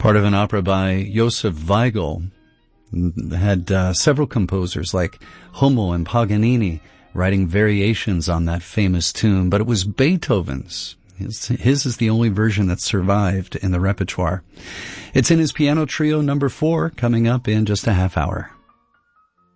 part of an opera by Josef Weigl. Had several composers like Hummel and Paganini writing variations on that famous tune, but it was Beethoven's. His is the only version that survived in the repertoire. It's in his piano trio number 4, coming up in just a half hour.